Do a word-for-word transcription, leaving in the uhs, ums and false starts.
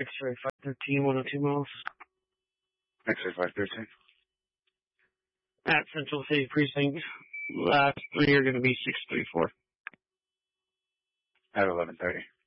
X-ray five thirteen, one oh two miles. X-ray five thirteen. At Central City Precinct. Last three are going to be six three four. At eleven thirty.